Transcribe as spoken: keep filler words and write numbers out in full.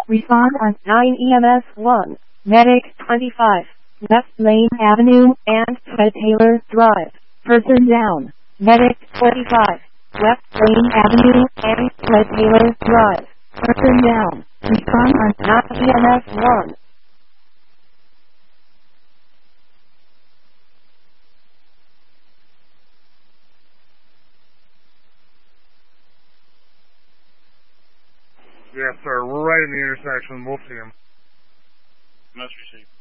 Respond on nine E M S one. Medic twenty-five. West Lane Avenue and Fred Taylor Drive. Person down. Medic forty-five. West Lane Avenue and Fred Taylor Drive. Person down. Respond on nine E M S one. Yes, sir. We're right in the intersection. We'll see him. Must receive.